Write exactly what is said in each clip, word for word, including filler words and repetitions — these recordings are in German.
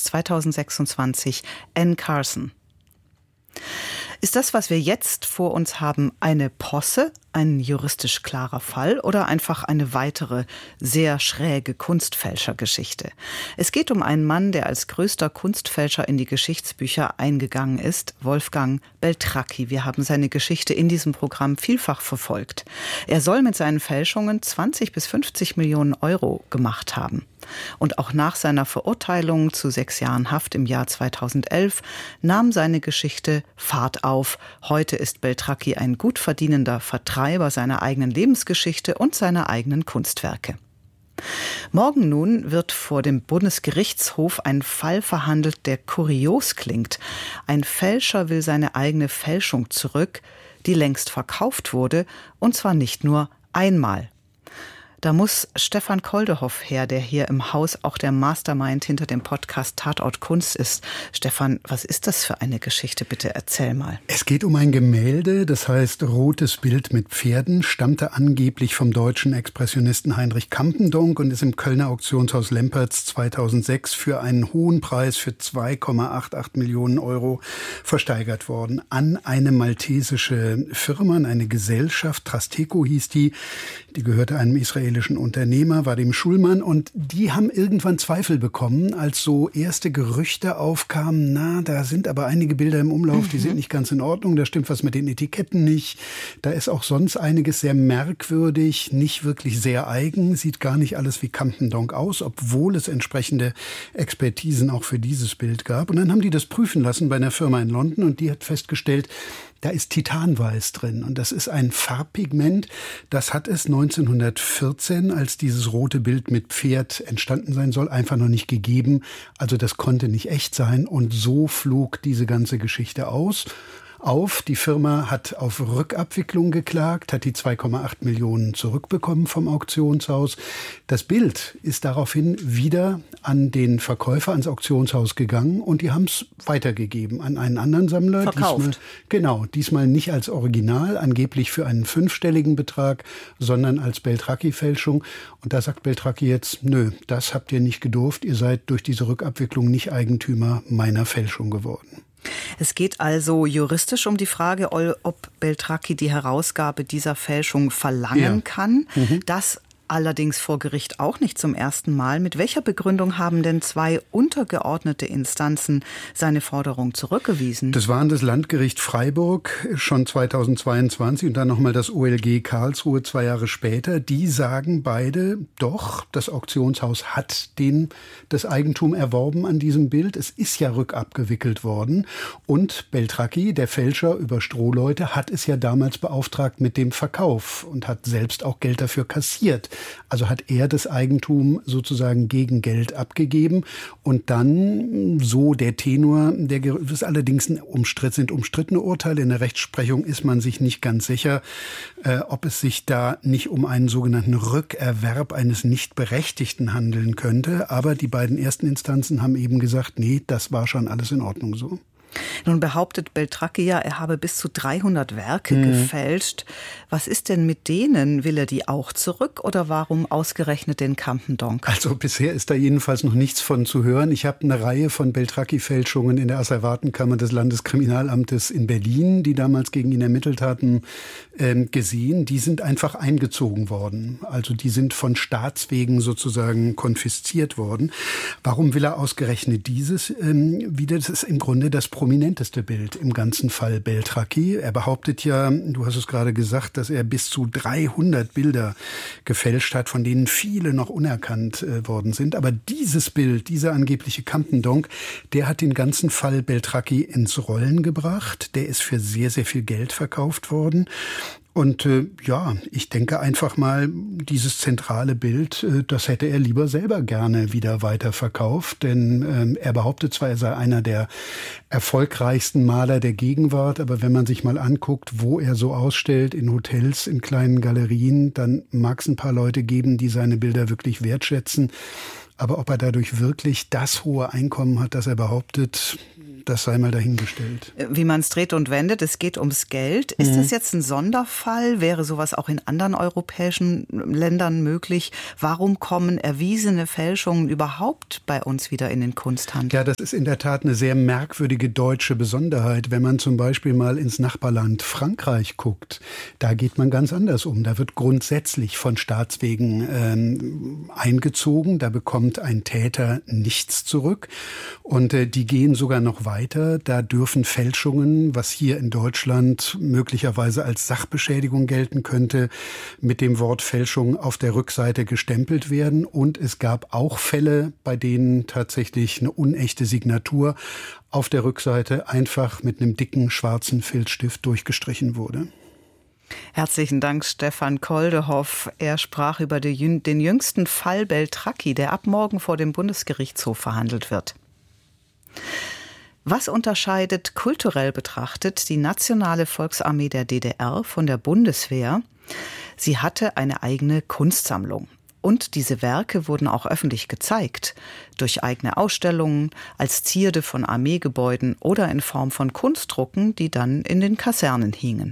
zweitausendsechsundzwanzig Anne Carson. Ist das, was wir jetzt vor uns haben, eine Posse, ein juristisch klarer Fall oder einfach eine weitere, sehr schräge Kunstfälschergeschichte? Es geht um einen Mann, der als größter Kunstfälscher in die Geschichtsbücher eingegangen ist, Wolfgang Beltracchi. Wir haben seine Geschichte in diesem Programm vielfach verfolgt. Er soll mit seinen Fälschungen zwanzig bis fünfzig Millionen Euro gemacht haben. Und auch nach seiner Verurteilung zu sechs Jahren Haft im Jahr zweitausendelf nahm seine Geschichte Fahrt auf. Heute ist Beltracchi ein gut verdienender Vertreiber seiner eigenen Lebensgeschichte und seiner eigenen Kunstwerke. Morgen nun wird vor dem Bundesgerichtshof ein Fall verhandelt, der kurios klingt. Ein Fälscher will seine eigene Fälschung zurück, die längst verkauft wurde, und zwar nicht nur einmal. Da muss Stefan Koldehoff her, der hier im Haus auch der Mastermind hinter dem Podcast Tatort Kunst ist. Stefan, was ist das für eine Geschichte? Bitte erzähl mal. Es geht um ein Gemälde, das heißt Rotes Bild mit Pferden, stammte angeblich vom deutschen Expressionisten Heinrich Campendonck und ist im Kölner Auktionshaus Lempertz zweitausendsechs für einen hohen Preis für zwei Komma achtundachtzig Millionen Euro versteigert worden an eine maltesische Firma, eine Gesellschaft, Trasteco hieß die, die gehörte einem israelischen Unternehmer, war dem Schulmann, und die haben irgendwann Zweifel bekommen, als so erste Gerüchte aufkamen, na, da sind aber einige Bilder im Umlauf, die sind nicht ganz in Ordnung, da stimmt was mit den Etiketten nicht, da ist auch sonst einiges sehr merkwürdig, nicht wirklich sehr eigen, sieht gar nicht alles wie Campendonck aus, obwohl es entsprechende Expertisen auch für dieses Bild gab. Und dann haben die das prüfen lassen bei einer Firma in London und die hat festgestellt, da ist Titanweiß drin und das ist ein Farbpigment, das hat es neunzehnhundertvierzehn, als dieses rote Bild mit Pferd entstanden sein soll, einfach noch nicht gegeben. Also das konnte nicht echt sein und so flog diese ganze Geschichte aus. Auf. Die Firma hat auf Rückabwicklung geklagt, hat die zwei Komma acht Millionen zurückbekommen vom Auktionshaus. Das Bild ist daraufhin wieder an den Verkäufer, ans Auktionshaus gegangen und die haben es weitergegeben an einen anderen Sammler. Verkauft. Diesmal, genau, diesmal nicht als Original, angeblich für einen fünfstelligen Betrag, sondern als Beltracchi-Fälschung. Und da sagt Beltracchi jetzt, nö, das habt ihr nicht gedurft, ihr seid durch diese Rückabwicklung nicht Eigentümer meiner Fälschung geworden. Es geht also juristisch um die Frage, ob Beltracchi die Herausgabe dieser Fälschung verlangen ja. kann. Mhm. Das allerdings vor Gericht auch nicht zum ersten Mal. Mit welcher Begründung haben denn zwei untergeordnete Instanzen seine Forderung zurückgewiesen? Das waren das Landgericht Freiburg schon zweitausendzweiundzwanzig und dann nochmal das O L G Karlsruhe zwei Jahre später. Die sagen beide, doch, das Auktionshaus hat den, das Eigentum erworben an diesem Bild. Es ist ja rückabgewickelt worden. Und Beltracchi, der Fälscher über Strohleute, hat es ja damals beauftragt mit dem Verkauf und hat selbst auch Geld dafür kassiert. Also hat er das Eigentum sozusagen gegen Geld abgegeben und dann, so der Tenor, der das ist allerdings ein umstritt, sind umstrittene Urteile. In der Rechtsprechung ist man sich nicht ganz sicher, äh, ob es sich da nicht um einen sogenannten Rückerwerb eines Nichtberechtigten handeln könnte. Aber die beiden ersten Instanzen haben eben gesagt, nee, das war schon alles in Ordnung so. Nun behauptet Beltracchi ja, er habe bis zu dreihundert Werke mhm. gefälscht. Was ist denn mit denen? Will er die auch zurück oder warum ausgerechnet den Campendonck? Also bisher ist da jedenfalls noch nichts von zu hören. Ich habe eine Reihe von Beltracchi-Fälschungen in der Asservatenkammer des Landeskriminalamtes in Berlin, die damals gegen ihn ermittelt hatten, ähm, gesehen. Die sind einfach eingezogen worden. Also die sind von Staatswegen sozusagen konfisziert worden. Warum will er ausgerechnet dieses ähm, wieder? Das ist im Grunde das prominenteste Bild im ganzen Fall Beltracchi. Er behauptet ja, du hast es gerade gesagt, dass er bis zu dreihundert Bilder gefälscht hat, von denen viele noch unerkannt äh, worden sind. Aber dieses Bild, dieser angebliche Campendonck, der hat den ganzen Fall Beltracchi ins Rollen gebracht. Der ist für sehr, sehr viel Geld verkauft worden. Und äh, ja, ich denke einfach mal, dieses zentrale Bild, äh, das hätte er lieber selber gerne wieder weiterverkauft. Denn äh, er behauptet zwar, er sei einer der erfolgreichsten Maler der Gegenwart, aber wenn man sich mal anguckt, wo er so ausstellt, in Hotels, in kleinen Galerien, dann mag es ein paar Leute geben, die seine Bilder wirklich wertschätzen. Aber ob er dadurch wirklich das hohe Einkommen hat, das er behauptet, das sei mal dahingestellt. Wie man es dreht und wendet, es geht ums Geld. Ist Mhm. das jetzt ein Sonderfall? Wäre sowas auch in anderen europäischen Ländern möglich? Warum kommen erwiesene Fälschungen überhaupt bei uns wieder in den Kunsthandel? Ja, das ist in der Tat eine sehr merkwürdige deutsche Besonderheit. Wenn man zum Beispiel mal ins Nachbarland Frankreich guckt, da geht man ganz anders um. Da wird grundsätzlich von Staatswegen ähm, eingezogen. Da bekommt ein Täter nichts zurück. Und äh, die gehen sogar noch weiter. Da dürfen Fälschungen, was hier in Deutschland möglicherweise als Sachbeschädigung gelten könnte, mit dem Wort Fälschung auf der Rückseite gestempelt werden. Und es gab auch Fälle, bei denen tatsächlich eine unechte Signatur auf der Rückseite einfach mit einem dicken schwarzen Filzstift durchgestrichen wurde. Herzlichen Dank, Stefan Koldehoff. Er sprach über den jüngsten Fall Beltracchi, der ab morgen vor dem Bundesgerichtshof verhandelt wird. Was unterscheidet kulturell betrachtet die Nationale Volksarmee der D D R von der Bundeswehr? Sie hatte eine eigene Kunstsammlung. Und diese Werke wurden auch öffentlich gezeigt, durch eigene Ausstellungen, als Zierde von Armeegebäuden oder in Form von Kunstdrucken, die dann in den Kasernen hingen.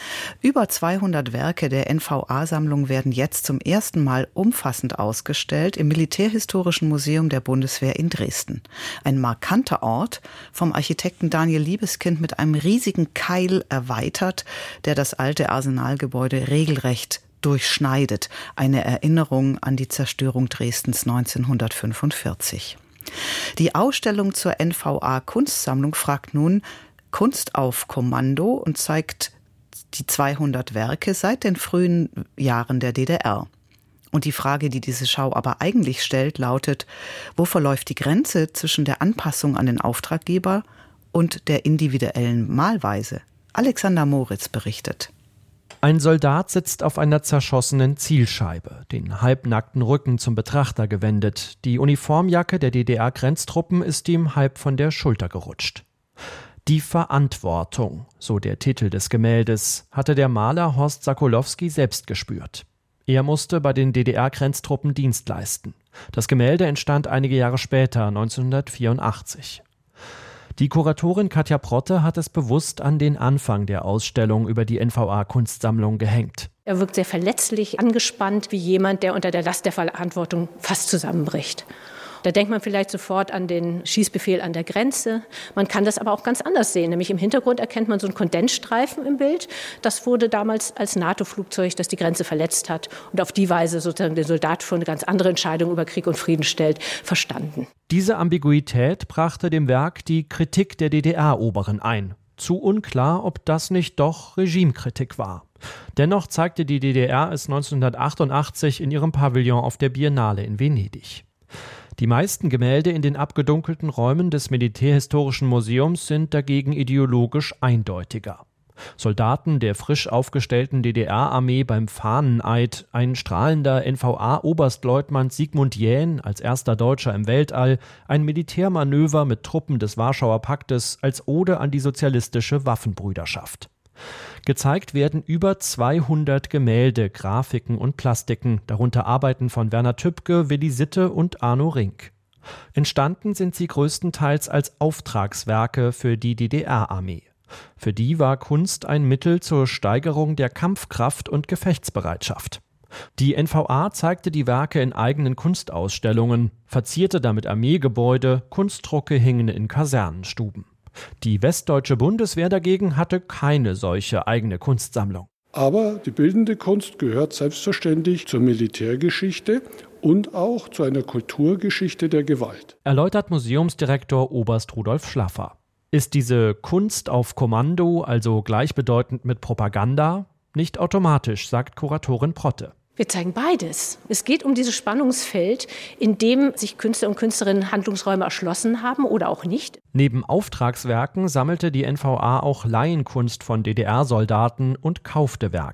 Über zweihundert Werke der N V A-Sammlung werden jetzt zum ersten Mal umfassend ausgestellt im Militärhistorischen Museum der Bundeswehr in Dresden. Ein markanter Ort, vom Architekten Daniel Liebeskind mit einem riesigen Keil erweitert, der das alte Arsenalgebäude regelrecht durchschneidet. Eine Erinnerung an die Zerstörung Dresdens neunzehnhundertfünfundvierzig. Die Ausstellung zur N V A-Kunstsammlung fragt nun Kunst auf Kommando und zeigt die zweihundert Werke seit den frühen Jahren der D D R. Und die Frage, die diese Schau aber eigentlich stellt, lautet: Wo verläuft die Grenze zwischen der Anpassung an den Auftraggeber und der individuellen Malweise? Alexander Moritz berichtet. Ein Soldat sitzt auf einer zerschossenen Zielscheibe, den halbnackten Rücken zum Betrachter gewendet. Die Uniformjacke der D D R-Grenztruppen ist ihm halb von der Schulter gerutscht. Die Verantwortung, so der Titel des Gemäldes, hatte der Maler Horst Sakolowski selbst gespürt. Er musste bei den D D R-Grenztruppen Dienst leisten. Das Gemälde entstand einige Jahre später, neunzehnhundertvierundachtzig. Die Kuratorin Katja Protte hat es bewusst an den Anfang der Ausstellung über die N V A-Kunstsammlung gehängt. Er wirkt sehr verletzlich, angespannt, wie jemand, der unter der Last der Verantwortung fast zusammenbricht. Da denkt man vielleicht sofort an den Schießbefehl an der Grenze. Man kann das aber auch ganz anders sehen. Nämlich im Hintergrund erkennt man so einen Kondensstreifen im Bild. Das wurde damals als NATO-Flugzeug, das die Grenze verletzt hat und auf die Weise sozusagen den Soldat vor eine ganz andere Entscheidung über Krieg und Frieden stellt, verstanden. Diese Ambiguität brachte dem Werk die Kritik der D D R-Oberen ein. Zu unklar, ob das nicht doch Regimekritik war. Dennoch zeigte die D D R es neunzehnhundertachtundachtzig in ihrem Pavillon auf der Biennale in Venedig. Die meisten Gemälde in den abgedunkelten Räumen des Militärhistorischen Museums sind dagegen ideologisch eindeutiger. Soldaten der frisch aufgestellten D D R-Armee beim Fahneneid, ein strahlender N V A-Oberstleutnant Sigmund Jähn als erster Deutscher im Weltall, ein Militärmanöver mit Truppen des Warschauer Paktes als Ode an die sozialistische Waffenbrüderschaft. Gezeigt werden über zweihundert Gemälde, Grafiken und Plastiken, darunter Arbeiten von Werner Tübke, Willi Sitte und Arno Rink. Entstanden sind sie größtenteils als Auftragswerke für die D D R-Armee. Für die war Kunst ein Mittel zur Steigerung der Kampfkraft und Gefechtsbereitschaft. Die N V A zeigte die Werke in eigenen Kunstausstellungen, verzierte damit Armeegebäude, Kunstdrucke hingen in Kasernenstuben. Die westdeutsche Bundeswehr dagegen hatte keine solche eigene Kunstsammlung. Aber die bildende Kunst gehört selbstverständlich zur Militärgeschichte und auch zu einer Kulturgeschichte der Gewalt. Erläutert Museumsdirektor Oberst Rudolf Schlaffer. Ist diese Kunst auf Kommando also gleichbedeutend mit Propaganda? Nicht automatisch, sagt Kuratorin Protte. Wir zeigen beides. Es geht um dieses Spannungsfeld, in dem sich Künstler und Künstlerinnen Handlungsräume erschlossen haben oder auch nicht. Neben Auftragswerken sammelte die N V A auch Laienkunst von D D R-Soldaten und kaufte Werke.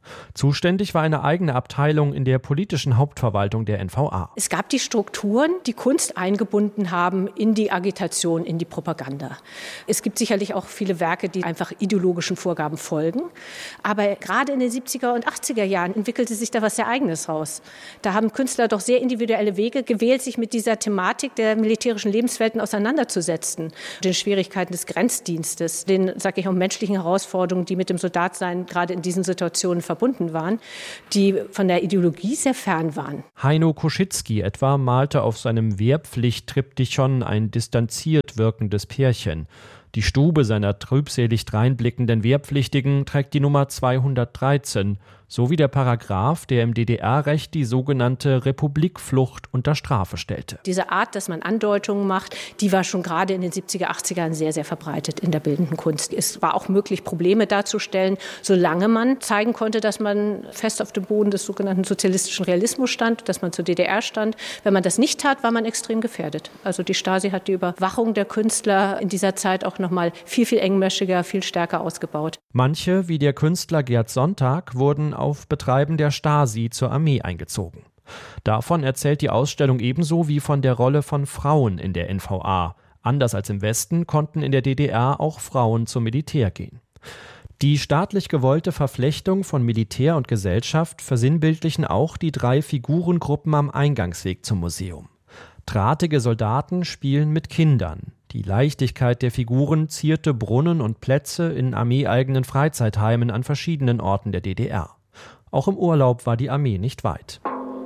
Zuständig war eine eigene Abteilung in der politischen Hauptverwaltung der N V A. Es gab die Strukturen, die Kunst eingebunden haben in die Agitation, in die Propaganda. Es gibt sicherlich auch viele Werke, die einfach ideologischen Vorgaben folgen. Aber gerade in den siebziger und achtziger Jahren entwickelte sich da was sehr Eigenes raus. Da haben Künstler doch sehr individuelle Wege gewählt, sich mit dieser Thematik der militärischen Lebenswelten auseinanderzusetzen. Den Schwierigkeiten des Grenzdienstes, den, sag ich auch, menschlichen Herausforderungen, die mit dem Soldatsein gerade in diesen Situationen verbunden waren, die von der Ideologie sehr fern waren. Heino Koschitzki etwa malte auf seinem Wehrpflicht-Triptychon ein distanziert wirkendes Pärchen. Die Stube seiner trübselig dreinblickenden Wehrpflichtigen trägt die Nummer zweihundertdreizehn, sowie der Paragraph, der im D D R-Recht die sogenannte Republikflucht unter Strafe stellte. Diese Art, dass man Andeutungen macht, die war schon gerade in den siebziger, achtzigern sehr, sehr verbreitet in der bildenden Kunst. Es war auch möglich, Probleme darzustellen, solange man zeigen konnte, dass man fest auf dem Boden des sogenannten sozialistischen Realismus stand, dass man zur D D R stand. Wenn man das nicht tat, war man extrem gefährdet. Also die Stasi hat die Überwachung der Künstler in dieser Zeit auch noch mal viel, viel engmaschiger, viel stärker ausgebaut. Manche, wie der Künstler Gerd Sonntag, wurden auf Betreiben der Stasi zur Armee eingezogen. Davon erzählt die Ausstellung ebenso wie von der Rolle von Frauen in der N V A. Anders als im Westen konnten in der D D R auch Frauen zum Militär gehen. Die staatlich gewollte Verflechtung von Militär und Gesellschaft versinnbildlichen auch die drei Figurengruppen am Eingangsweg zum Museum. Drahtige Soldaten spielen mit Kindern. Die Leichtigkeit der Figuren zierte Brunnen und Plätze in armeeeigenen Freizeitheimen an verschiedenen Orten der D D R. Auch im Urlaub war die Armee nicht weit.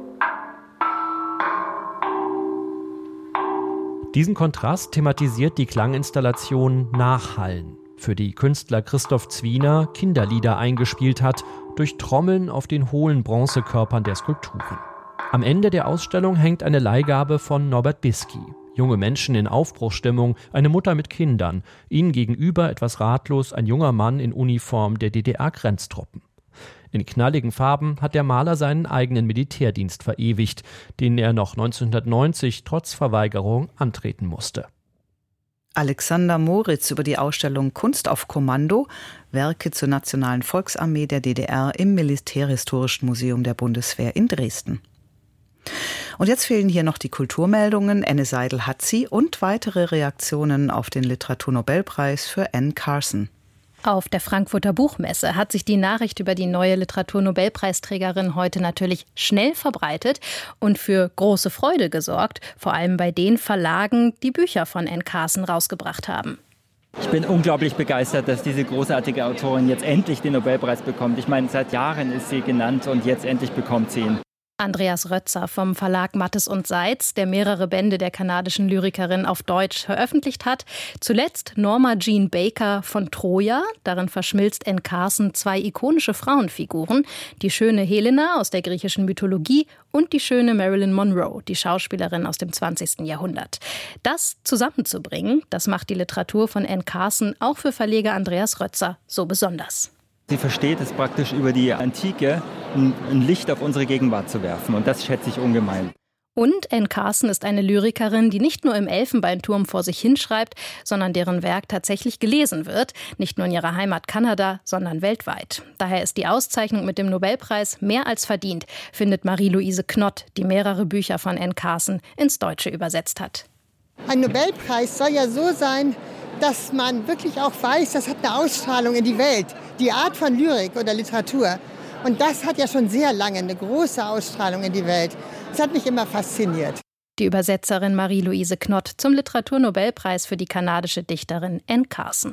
Diesen Kontrast thematisiert die Klanginstallation Nachhallen, für die Künstler Christoph Zwiener Kinderlieder eingespielt hat, durch Trommeln auf den hohlen Bronzekörpern der Skulpturen. Am Ende der Ausstellung hängt eine Leihgabe von Norbert Bisky. Junge Menschen in Aufbruchsstimmung, eine Mutter mit Kindern, ihnen gegenüber etwas ratlos ein junger Mann in Uniform der D D R-Grenztruppen. In knalligen Farben hat der Maler seinen eigenen Militärdienst verewigt, den er noch neunzehnhundertneunzig trotz Verweigerung antreten musste. Alexander Moritz über die Ausstellung Kunst auf Kommando, Werke zur Nationalen Volksarmee der D D R im Militärhistorischen Museum der Bundeswehr in Dresden. Und jetzt fehlen hier noch die Kulturmeldungen. Anne Seidel hat sie und weitere Reaktionen auf den Literaturnobelpreis für Anne Carson. Auf der Frankfurter Buchmesse hat sich die Nachricht über die neue Literaturnobelpreisträgerin heute natürlich schnell verbreitet und für große Freude gesorgt, vor allem bei den Verlagen, die Bücher von Anne Carson rausgebracht haben. Ich bin unglaublich begeistert, dass diese großartige Autorin jetzt endlich den Nobelpreis bekommt. Ich meine, seit Jahren ist sie genannt und jetzt endlich bekommt sie ihn. Andreas Rötzer vom Verlag Mattes und Seitz, der mehrere Bände der kanadischen Lyrikerin auf Deutsch veröffentlicht hat. Zuletzt Norma Jean Baker von Troja. Darin verschmilzt Anne Carson zwei ikonische Frauenfiguren. Die schöne Helena aus der griechischen Mythologie und die schöne Marilyn Monroe, die Schauspielerin aus dem zwanzigsten Jahrhundert. Das zusammenzubringen, das macht die Literatur von Anne Carson auch für Verleger Andreas Rötzer so besonders. Sie versteht es praktisch über die Antike, ein Licht auf unsere Gegenwart zu werfen. Und das schätze ich ungemein. Und Anne Carson ist eine Lyrikerin, die nicht nur im Elfenbeinturm vor sich hinschreibt, sondern deren Werk tatsächlich gelesen wird. Nicht nur in ihrer Heimat Kanada, sondern weltweit. Daher ist die Auszeichnung mit dem Nobelpreis mehr als verdient, findet Marie-Louise Knott, die mehrere Bücher von Anne Carson ins Deutsche übersetzt hat. Ein Nobelpreis soll ja so sein, dass man wirklich auch weiß, das hat eine Ausstrahlung in die Welt. Die Art von Lyrik oder Literatur. Und das hat ja schon sehr lange eine große Ausstrahlung in die Welt. Das hat mich immer fasziniert. Die Übersetzerin Marie-Louise Knott zum Literaturnobelpreis für die kanadische Dichterin Anne Carson.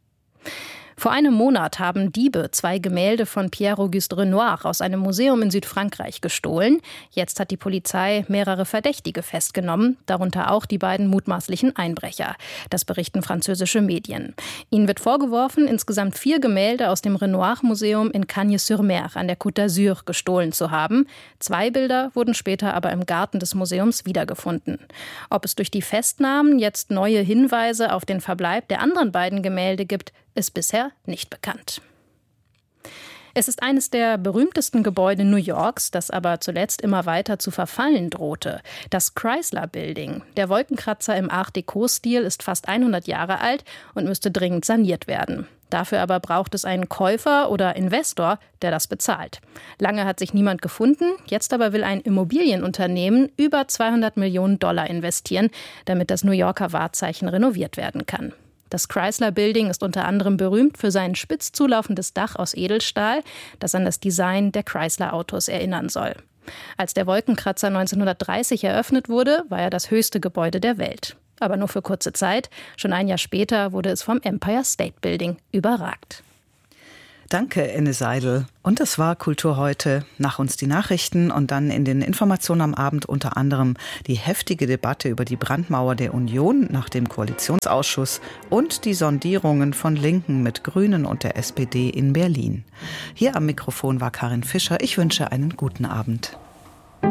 Vor einem Monat haben Diebe zwei Gemälde von Pierre-Auguste Renoir aus einem Museum in Südfrankreich gestohlen. Jetzt hat die Polizei mehrere Verdächtige festgenommen, darunter auch die beiden mutmaßlichen Einbrecher. Das berichten französische Medien. Ihnen wird vorgeworfen, insgesamt vier Gemälde aus dem Renoir-Museum in Cagnes-sur-Mer an der Côte d'Azur gestohlen zu haben. Zwei Bilder wurden später aber im Garten des Museums wiedergefunden. Ob es durch die Festnahmen jetzt neue Hinweise auf den Verbleib der anderen beiden Gemälde gibt, ist bisher nicht bekannt. Es ist eines der berühmtesten Gebäude New Yorks, das aber zuletzt immer weiter zu verfallen drohte. Das Chrysler Building. Der Wolkenkratzer im Art Deco-Stil ist fast hundert Jahre alt und müsste dringend saniert werden. Dafür aber braucht es einen Käufer oder Investor, der das bezahlt. Lange hat sich niemand gefunden, jetzt aber will ein Immobilienunternehmen über zweihundert Millionen Dollar investieren, damit das New Yorker Wahrzeichen renoviert werden kann. Das Chrysler Building ist unter anderem berühmt für sein spitz zulaufendes Dach aus Edelstahl, das an das Design der Chrysler-Autos erinnern soll. Als der Wolkenkratzer neunzehnhundertdreißig eröffnet wurde, war er das höchste Gebäude der Welt. Aber nur für kurze Zeit. Schon ein Jahr später wurde es vom Empire State Building überragt. Danke, Enne Seidel. Und das war Kultur heute. Nach uns die Nachrichten und dann in den Informationen am Abend unter anderem die heftige Debatte über die Brandmauer der Union nach dem Koalitionsausschuss und die Sondierungen von Linken mit Grünen und der S P D in Berlin. Hier am Mikrofon war Karin Fischer. Ich wünsche einen guten Abend.